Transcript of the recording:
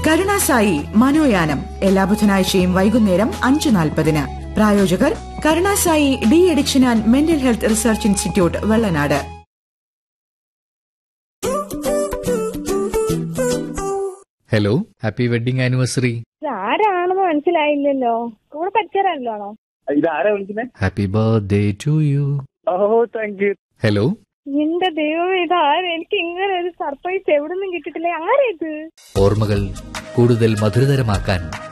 കരുണാസായി മനോയാനം എല്ലാ ബുധനാഴ്ചയും വൈകുന്നേരം 5:40. പ്രായോജകർ Karunasai de addiction and mental health research institute, Vellanad. Hello, happy wedding anniversary. ആരാണെന്ന് മനസ്സിലായില്ലല്ലോ. കൂടെ പഠിച്ചവരാണല്ലോ. ഇതാരാ വിളിക്കുന്നത്? Happy birthday to you. Oh, thank you. Hello, എന്റെ ദൈവം, ഇതാരും എനിക്ക് ഇങ്ങനെ ഒരു സർപ്രൈസ് എവിടെ നിന്നും കിട്ടിയിട്ടില്ല. ആരാ ഇത്? ഓർമ്മകൾ കൂടുതൽ മധുരതരമാക്കാൻ